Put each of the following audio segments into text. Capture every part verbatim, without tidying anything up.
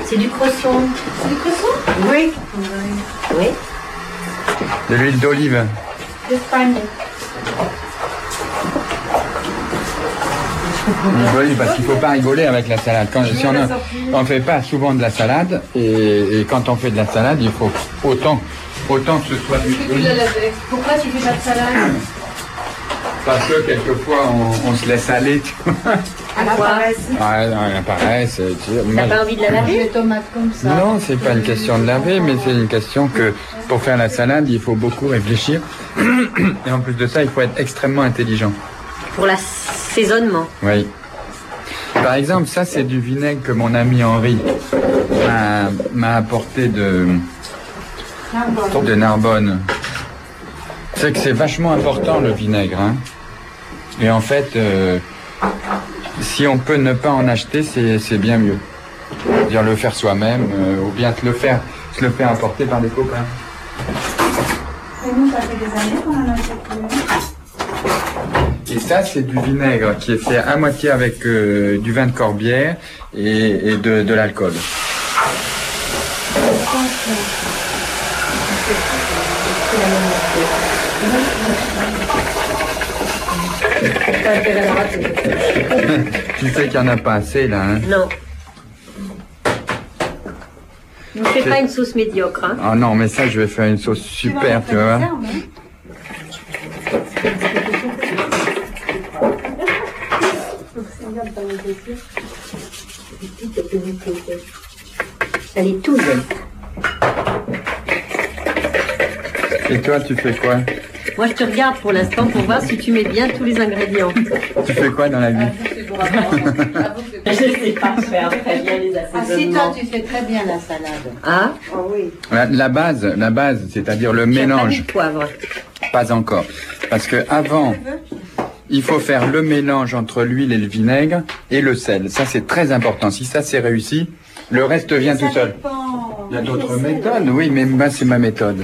C'est du cresson. C'est du cresson? Oui. Oui. De l'huile d'olive. D'Espagne. L'huile d'olive, parce qu'il ne faut pas rigoler avec la salade. Quand, si on ne fait pas souvent de la salade, et, et quand on fait de la salade, il faut autant, autant que ce soit du d'olive. Pourquoi tu fais pas de salade? Parce que quelquefois on, on se laisse aller, tu vois. À la paresse. Ouais, non, la paresse. Tu vois, T'as pas envie de la laver? Les tomates comme ça. non, c'est pas une question de laver, mais c'est une question que pour faire la salade, il faut beaucoup réfléchir. Et en plus de ça, il faut être extrêmement intelligent. Pour l'assaisonnement. Oui. Par exemple, ça c'est du vinaigre que mon ami Henri m'a, m'a apporté de, Narbonne. de Narbonne. C'est que c'est vachement important le vinaigre. Hein. Et en fait, euh, si on peut ne pas en acheter, c'est, c'est bien mieux. C'est-à-dire le faire soi-même, euh, ou bien te le faire, se le faire apporter par des copains. Et nous, ça fait des années qu'on en achète plus. Et ça, c'est du vinaigre qui est fait à moitié avec euh, du vin de Corbière et, et de, de l'alcool. Tu sais qu'il n'y en a pas assez là, hein? Non. Ne fais pas une sauce médiocre, hein? Ah non, mais ça, je vais faire une sauce super, tu vois. Elle est tout jeune. Et toi, tu fais quoi? Moi, je te regarde pour l'instant pour voir si tu mets bien tous les ingrédients. Tu fais quoi dans la vie? Je sais pas faire très bien les Ah si, assaisonnements. toi, tu fais très bien la salade. Ah? Oh oui. La, la base, la base, c'est-à-dire le Tu as pas mis mélange. de poivre. Pas encore. Parce que avant, il faut faire le mélange entre l'huile et le vinaigre et le sel. Ça, c'est très important. Si ça, c'est réussi, le reste vient tout seul. Il y a d'autres méthodes, oui, mais moi, c'est ma méthode.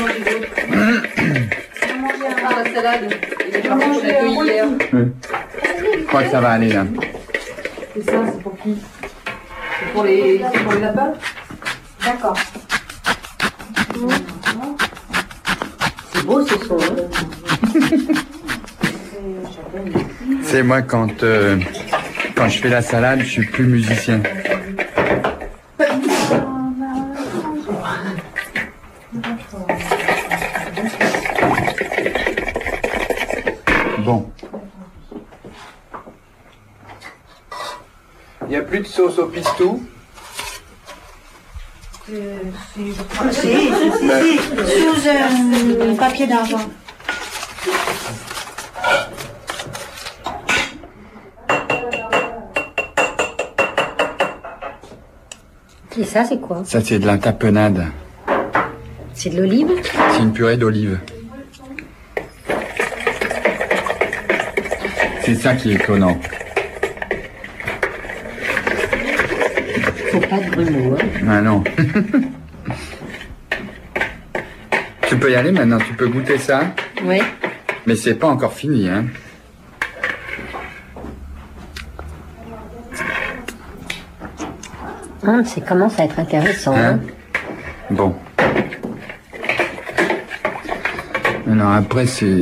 La salade. Je mange hier. Oui. Je crois que ça va aller là. Et ça, c'est pour qui? C'est pour les, c'est pour les lapins? D'accord. C'est beau ce son, hein? C'est moi quand, euh, quand je fais la salade, je suis plus musicien. Bon. Il n'y a plus de sauce au pistou? Si, si, si, sous un papier d'argent. Et ça, c'est quoi? Ça, c'est de la tapenade. C'est de l'olive? C'est une purée d'olive. C'est ça qui est étonnant. Faut pas de grumeaux, hein? Ah non. Tu peux y aller maintenant, tu peux goûter ça, Oui. mais c'est pas encore fini, hein. Hum, ça commence à être intéressant, hein? Hein? Bon. Alors après, c'est...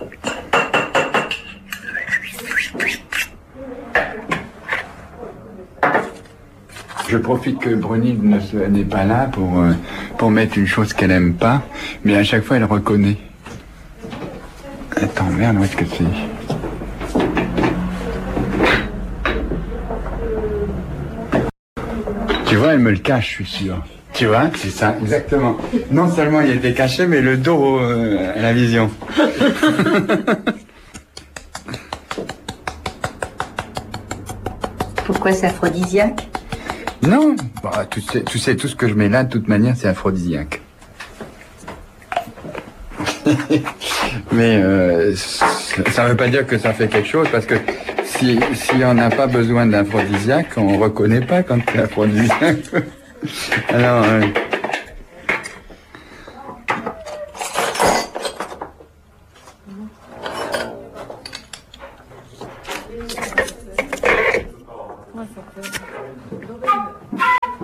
Je profite que Brunilde ne soit- n'est pas là pour, euh, pour mettre une chose qu'elle aime pas, mais à chaque fois elle reconnaît. Attends, merde, où est-ce que c'est? Tu vois, elle me le cache, je suis sûr. Tu vois, c'est ça, exactement. Non seulement il était caché, mais le dos euh, à la vision. Pourquoi c'est aphrodisiaque? Non, bah, tu sais, tu sais, tout ce que je mets là, de toute manière, c'est aphrodisiaque. Mais euh, ça ne veut pas dire que ça fait quelque chose, parce que si, si on n'a pas besoin d'aphrodisiaque, on ne reconnaît pas quand c'est aphrodisiaque. Alors, euh,